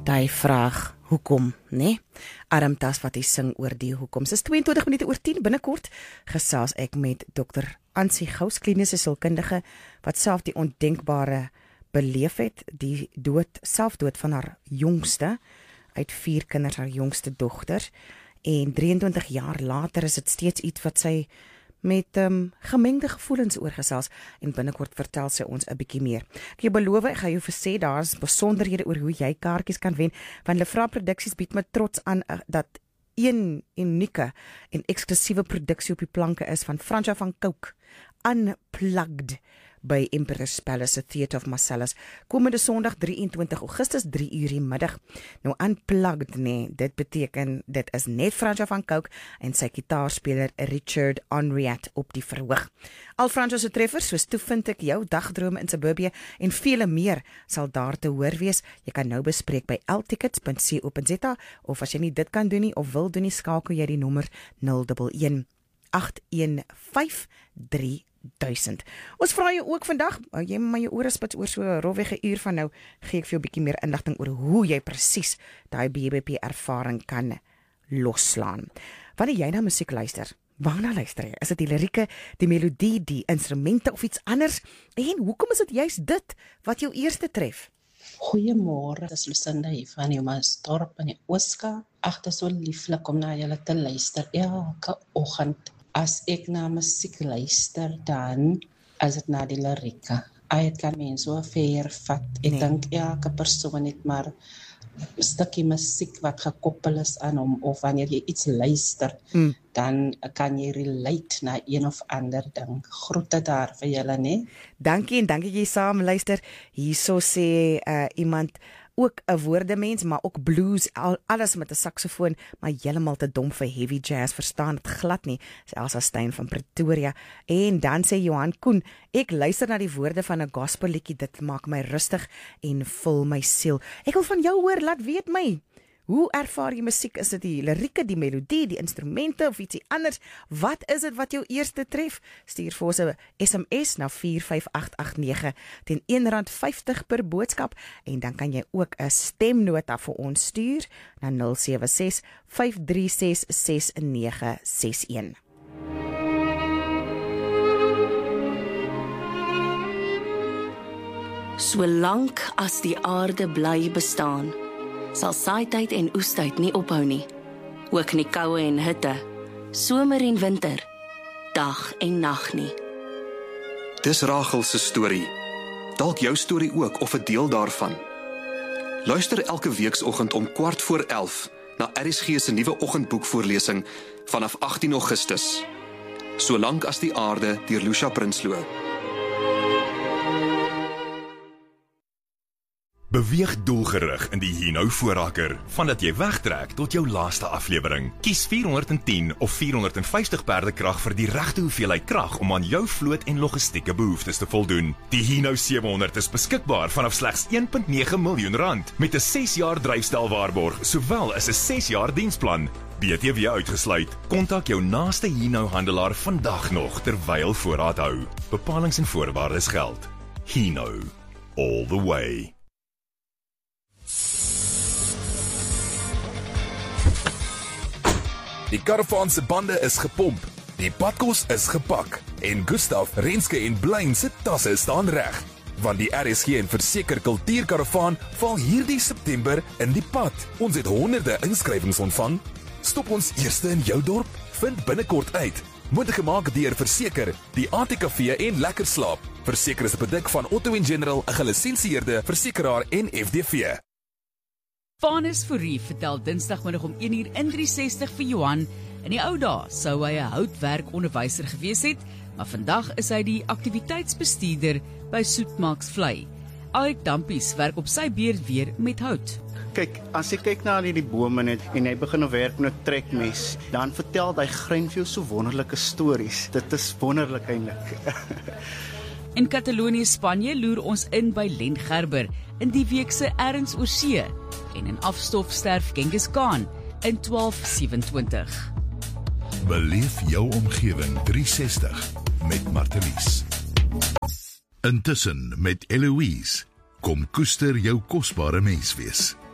Daai vraag, hoekom, né? Armtas wat hy sing oor die hoekom. Dis 22 minute oor 10, binnekort gesels ek met Dr. Ansie Gous, kliniese sielkundige, wat self die ondenkbare beleef het, die selfdood van haar jongste, uit 4 kinders, haar jongste dogter, en 23 jaar later is dit steeds iets wat sy met gemengde gevoelens oorgesels, en binnekort vertel sy ons 'n bietjie meer. Ek jou beloof, ek gaan jou versê, daar is besonderhede oor hoe jy kaartjies kan wen, want Lefra Produksies bied met trots aan dat een unieke en eksklusiewe produksie op die planke is van Francois van Cooke, Unplugged, by Emperor's Palace Theatre of Marcellus, komende Sondag 23 Augustus 3 uur die middag. Nou Unplugged, nee, dit beteken, dit is net Francois van Cooke en sy gitaarspeler Richard Henriette op die verhoog. Al Francois se treffers, soos Toe vind ek jou, Dagdrome in Suburbia en vele meer sal daar te hoor wees. Jy kan nou bespreek by ltickets.co.za, of as jy nie dit kan doen nie of wil doen nie, skakel jy die nommer 011 815 3000. Ons vra jou ook vandag, jy maar jou ore spits oor so rofweg 'n uur van nou, gee ek vir jou 'n bietjie meer inligting oor hoe jy presies daai BBP ervaring kan losslaan. Wanneer jy na musiek luister, waarna luister jy? Is dit die lirieke, die melodie, die instrumente of iets anders? En hoekom is dit juist dit wat jou eerste tref? Goeiemôre, dis Lucinda hier van Humansdorp in die Ooskaap. Ag, dit is so lieflik om na julle te luister elke oggend. As ek na musiek luister, dan is dit na die lirieke. Dit kan mens so ver vat. Ek dink elke persoon het maar 'n stukkie musiek wat gekoppel is aan hom, of wanneer jy iets luister, dan kan jy relate na een of ander ding. Groete daar vir julle, né? Dankie, en dankie jy saam luister. Hierso sê iemand, ook 'n woordemens, maar ook blues, alles met 'n saksofoon, maar heeltemal te dom vir heavy jazz, verstaan dit glad nie, sê Elsa Stein van Pretoria. En dan sê Johan Koen, ek luister na die woorde van 'n gospelliedjie, dit maak my rustig en vul my siel. Ek wil van jou hoor, laat weet my, hoe ervaar jy musiek? Is dit die lirieke, die melodie, die instrumente of ietsie anders? Wat is dit wat jou eerste tref? Stuur vir ons 'n SMS na 45889 teen R1.50 per boodskap, en dan kan jy ook 'n stemnota vir ons stuur na 076 536 6961. Solank as die aarde bly bestaan, sal saaityd en oestyd nie ophou nie. Ook nie koue en hitte, somer en winter, dag en nag nie. Dis Rachel se storie. Dalk jou storie ook, of 'n deel daarvan. Luister elke weekoggend om 11:15 na RSG se nuwe oggendboekvoorlesing vanaf 18 Augustus. Solank as die aarde, deur Lucia Prinsloo. Beweeg doelgerig in die Hino voorraker, vandat jy wegtrek tot jou laaste aflewering. Kies 410 of 450 perdekrag vir die regte hoeveelheid krag om aan jou vloot en logistieke behoeftes te voldoen. Die Hino 700 is beskikbaar vanaf slegs R1.9 miljoen, met 'n 6 jaar dryfstelwaarborg, sowel as 'n 6 jaar diensplan. BTW uitgesluit. Kontak jou naaste Hino-handelaar vandag nog terwyl voorraad hou. Bepalings en voorwaardes geld. Hino, all the way. Die karavaan se bande is gepomp, die padkos is gepak en Gustav, Renske en Blaine se tasse staan reg. Want die RSG en Verseker Kultuurkaravaan val hierdie September in die pad. Ons het honderde inskrywings ontvang. Stop ons eerste in jou dorp? Vind binnekort uit. Moontlik gemaak deur Verseker, die ATKV en Lekker Slaap. Verseker is 'n produk van Otto & General, 'n gelisensieerde versekeraar en FDV. Vanus Fourie vertel Dinsdagmiddag om 1 uur in 360 vir Johan. In die ou dae sou hy 'n houtwerkonderwyser gewees het, maar vandag is hy die aktiwiteitsbestuurder by Soetmaaks Vlei. Alek Dampies werk op sy beurt weer met hout. Kyk, as jy kyk na die bome net en hy begin op werk met 'n trekmes, dan vertel hy grein vir jou so wonderlike stories. Dit is wonderlik eintlik. In Katalonië, Spanje loer ons in by Len Gerber in die week se Erns oor see, en in afstof sterf Genghis Khan in 1227. Beleef jou omgewing 360 met Martelies. Intussen met Eloise, kom koester jou kosbare menswees.